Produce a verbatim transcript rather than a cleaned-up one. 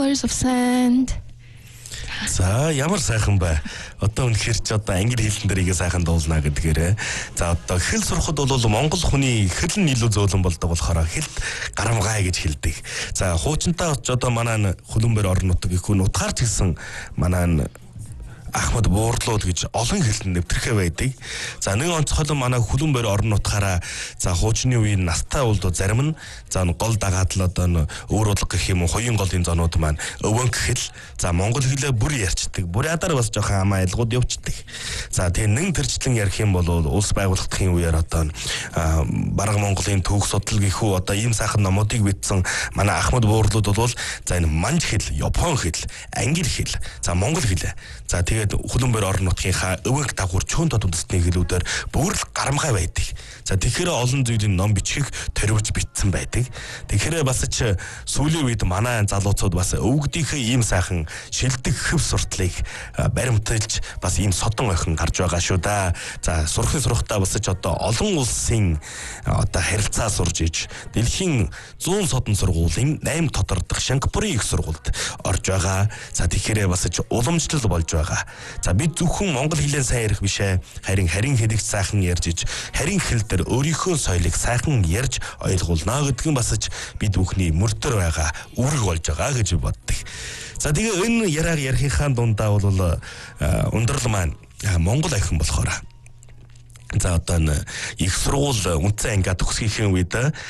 Colors of Sand. За ямар сайхан бай. Одоо үнэхээр ч одоо англи хэлэн дээрээ сайхан дуулна гэдгээрээ. За одоо хэл сурахад бол монгол хүний хэл нь илүү зөөлөн болдог болохоор хэлд гарамгай гэж хэлдэг. За хуучинтаа ч одоо манай хөлбөмбөр орон нутаг их хүн утгаар ч гэсэн манай Ахмад Буурлууд гэж олон хэлэнд нэвтэрхэ байдаг. За нэг онцгой манай хөлбөмбөр орон нутгаараа за хуучны үеийн настай болдоо зарим нь за гол дагаад л одоо өөр удлаг гэх юм уу хоёрын голын зонууд маань өвөн гэл за монгол хэлээ бүр ярьцдаг. Бурядар бас жоохон амаа айлгууд явцдаг. За тэгээ нэг төрчлэн ярих юм бол улс байгуулагдахын үеэр одоо бараг Монголын түүх судал гэх үү одоо ийм сайхан номуудыг бичсэн манай Ахмад Буурлууд бол за энэ манж хэл, япон хэл, англи хэл, за монгол хэл. За тэгээд хөлбөмбөр орон нутгийнхаа өвөг дагуур чөөн дод үндэстний хэлүүдээр бүр л гарамгай байдаг. За тэгэхээр олон зүйлийн ном бичих төрөвж бичсэн байдаг. Тэгэхээр бас ч сүүлийн үед манай залуучууд бас өвгдийнхээ ийм сайхан шилдэг хөв суртлыг баримталж бас ийм содон охин гарч байгаа шүү да. За сурахын сурахтаа бас ч одоо олон улсын одоо харилцаа сурж иж дэлхийн зуун содон сургуулийн восемь тодордох Сингапурын их сургуульд орж байгаа. За тэгэхээр бас ч уламжлал болж байгаа. За бид зөвхөн монгол хэлээр сайн ярих биш ээ. Харин харин хэлийг сайхан ярьж иж харин хэл дээр өөрийнхөө соёлыг сайхан ярьж ойлгуулна гэдэг нь бас ч бид бүхний мөрдөр байгаа үүрэг болж байгаа гэж боддог. За тэгээ энэ яриаг ярихынхаа дундаа бол ундрал маань монгол ахин болохоор за одоо их сургууль үнцэн анги төгсгөхийн үед